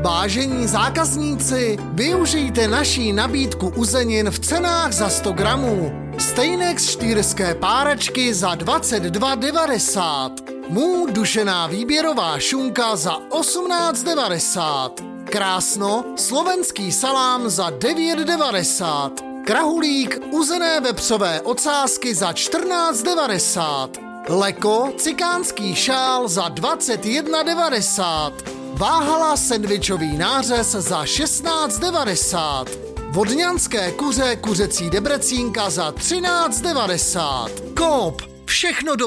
Vážení zákazníci, využijte naší nabídku uzenin v cenách za 100 gramů. Stejnek z štýrské páračky za 22,90. Mů dušená výběrová šunka za 18,90. Krásno, slovenský salám za 9,90. Krahulík uzené vepřové ocásky za 14,90. Leko cikánský šál za 21,90. Váhala sendvičový nářez za 16,90. Vodňanské kuře kuřecí debrecínka za 13,90. Coop, všechno do